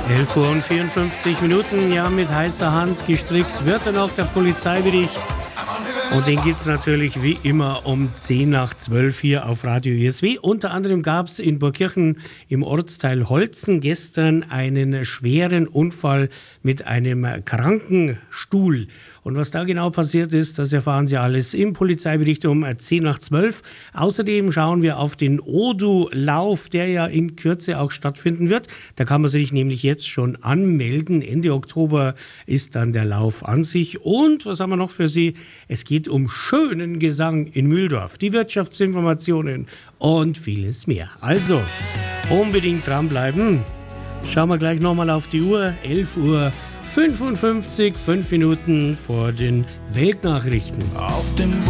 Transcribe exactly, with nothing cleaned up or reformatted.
elf Uhr und vierundfünfzig Minuten, ja, mit heißer Hand gestrickt wird dann auch der Polizeibericht. Und den gibt es natürlich wie immer um zehn nach zwölf hier auf Radio I S W. Unter anderem gab es in Burgkirchen im Ortsteil Holzen gestern einen schweren Unfall mit einem Krankenstuhl. Und was da genau passiert ist, das erfahren Sie alles im Polizeibericht um zehn nach zwölf. Außerdem schauen wir auf den Odu-Lauf, der ja in Kürze auch stattfinden wird. Da kann man sich nämlich jetzt schon anmelden. Ende Oktober ist dann der Lauf an sich. Und was haben wir noch für Sie? Es geht um schönen Gesang in Mühldorf, die Wirtschaftsinformationen und vieles mehr. Also, unbedingt dranbleiben. Schauen wir gleich nochmal auf die Uhr. elf Uhr fünfundfünfzig, fünf Minuten vor den Weltnachrichten. Auf dem